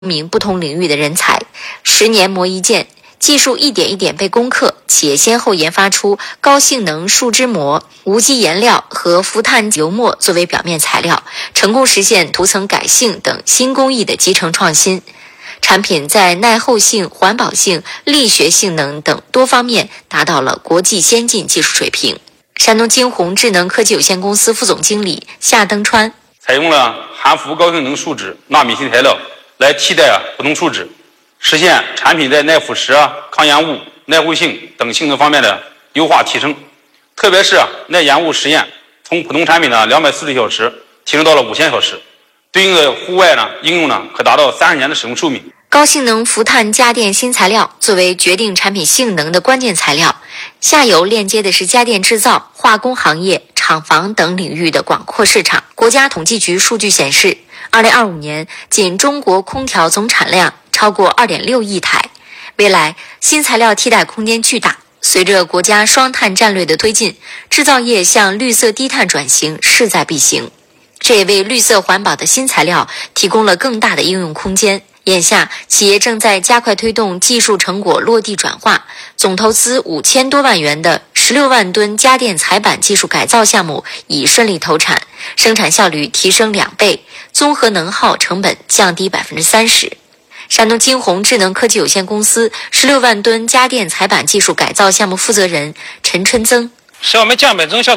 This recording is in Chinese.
名不同领域的人才，10年磨一剑，技术一点一点被攻克，企业先后研发出高性能树脂膜、无机颜料和氟碳油墨作为表面材料，成功实现涂层改性等新工艺的集成创新。产品在耐候性、环保性、力学性能等多方面达到了国际先进技术水平。山东金鸿智能科技有限公司副总经理夏登川： 采用了含氟高性能树脂、纳米新材料来替代普通树脂，实现产品在耐腐蚀、抗烟雾、耐护性等性能方面的优化提升。特别是耐烟雾实验，从普通产品的240小时提升到了5000小时，对应的户外应用可达到30年的使用寿命。 高性能氟碳家电新材料作为决定产品性能的关键材料，下游链接的是家电制造、化工行业、厂房等领域的广阔市场。国家统计局数据显示，2025年仅中国空调总产量超过2.6亿台，未来新材料替代空间巨大。随着国家双碳战略的推进，制造业向绿色低碳转型势在必行，这也为绿色环保的新材料提供了更大的应用空间。眼下，企业正在加快推动技术成果落地转化，总投资5000多万元的16万吨家电彩板技术改造项目已顺利投产，生产效率提升2倍，综合能耗成本降低30%。山东金鸿智能科技有限公司16万吨家电彩板技术改造项目负责人陈春增： 使我们降本增效的